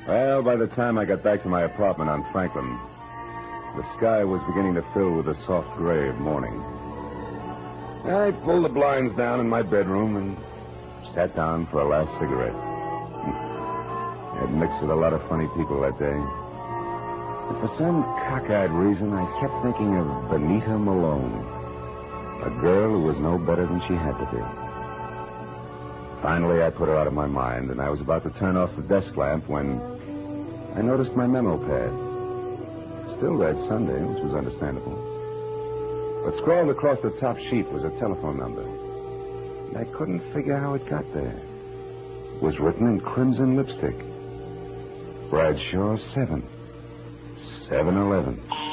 Well, by the time I got back to my apartment on Franklin, the sky was beginning to fill with a soft gray of morning. I pulled the blinds down in my bedroom and sat down for a last cigarette. I had mixed with a lot of funny people that day. But for some cockeyed reason, I kept thinking of Benita Malone, a girl who was no better than she had to be. Finally, I put her out of my mind, and I was about to turn off the desk lamp when I noticed my memo pad. Still read Sunday, which was understandable. But scrawled across the top sheet was a telephone number. And I couldn't figure how it got there. It was written in crimson lipstick. Bradshaw 7. 7-Eleven.